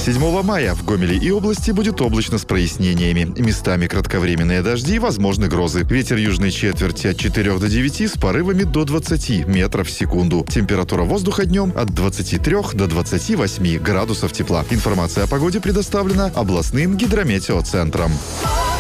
7 мая в Гомеле и области будет облачно с прояснениями. Местами кратковременные дожди, возможны грозы. Ветер южной четверти от 4 до 9 с порывами до 20 метров в секунду. Температура воздуха днем от 23 до 28 градусов тепла. Информация о погоде предоставлена областным гидрометеоцентром.